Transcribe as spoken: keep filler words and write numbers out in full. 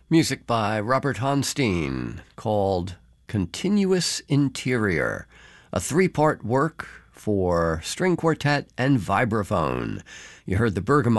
Music by Robert Honstein called Continuous Interior, a three-part work for string quartet and vibraphone. You heard the Bergamo